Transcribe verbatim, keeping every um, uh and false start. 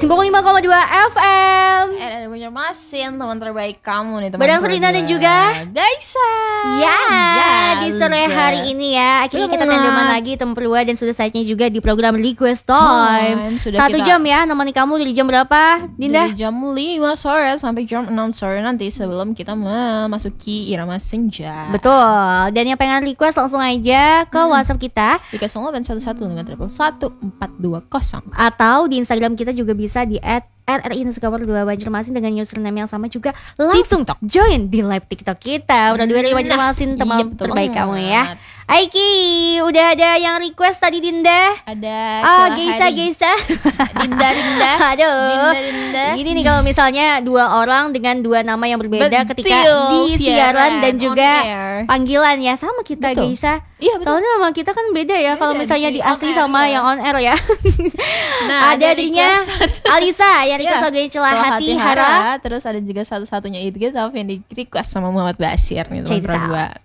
sembilan puluh lima koma dua F M. Eh, ada Banjarmasin, teman terbaik kamu nih, teman. Barang Serina dan juga Gaisa. Ya, yes. di sore hari ini ya akhirnya kita Banget. tandeman lagi teman berdua. Dan sudah saatnya juga di program Request Time. Sudah Satu kita- jam ya nemani kamu dari jam berapa, Dinda? Dari jam lima sore sampai jam enam sore nanti sebelum kita memasuki irama senja. Betul. Dan yang pengen request langsung aja ke Hmm. WhatsApp kita Di nol delapan satu satu lima satu satu empat dua nol. atau di Instagram kita juga bisa di at R R I underscore dua Banjarmasin dengan username yang sama juga. Langsung TikTok. join di live TikTok kita. Udah dua dari Banjarmasin, teman iya, betul terbaik banget. kamu ya. Aiki, udah ada yang request tadi, Dinda. Ada Ah, Cila Geisa, Hari. Geisa. Dinda, Dinda. Aduh. Dinda, Dinda. Ini nih kalau misalnya dua orang dengan dua nama yang berbeda Betul, ketika di siaran dan on juga air. panggilan ya sama kita, Betul. Geisa. Iya, betul. Soalnya nama kita kan beda ya kalau Beda, misalnya di di asli on air, sama ya. yang on air ya. Nah, ada ada adiknya request. Alisa yang request Iya. lagunya Celah Celah Hati Hati Hara. Hara. Terus ada juga satu-satunya itu gitu yang di request sama Muhammad Basir nih, teman Check this out. berdua.